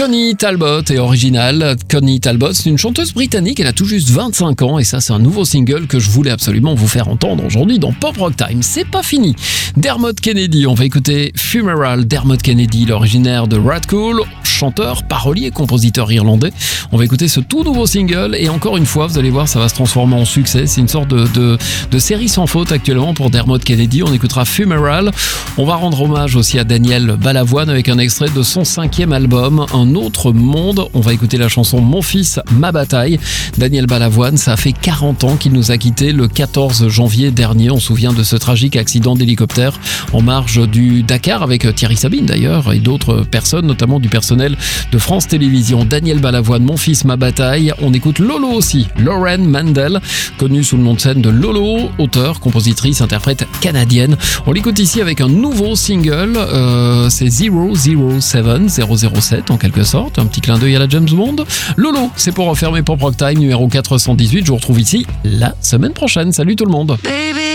Connie Talbot est originale. Connie Talbot, c'est une chanteuse britannique, elle a tout juste 25 ans et ça c'est un nouveau single que je voulais absolument vous faire entendre aujourd'hui dans Pop Rock Time. C'est pas fini. Dermot Kennedy, on va écouter Funeral. Dermot Kennedy, l'originaire de Radcool, chanteur, parolier, compositeur irlandais. On va écouter ce tout nouveau single et encore une fois, vous allez voir, ça va se transformer en succès. C'est une sorte de série sans faute actuellement pour Dermot Kennedy. On écoutera Funeral. On va rendre hommage aussi à Daniel Balavoine avec un extrait de son 5e album, Un autre monde. On va écouter la chanson Mon fils, ma bataille. Daniel Balavoine, ça fait 40 ans qu'il nous a quittés le 14 janvier dernier. On se souvient de ce tragique accident d'hélicoptère en marge du Dakar avec Thierry Sabine d'ailleurs et d'autres personnes, notamment du personnel de France Télévisions. Daniel Balavoine, Mon fils, ma bataille. On écoute Lolo aussi, Lauren Mandel, connue sous le nom de scène de Lolo, auteure, compositrice, interprète canadienne. On l'écoute ici avec un nouveau single, c'est 007 en quelque sorte, un petit clin d'œil à la James Bond. Lolo, c'est pour refermer Pop Rock Time numéro 418. Je vous retrouve ici la semaine prochaine. Salut tout le monde.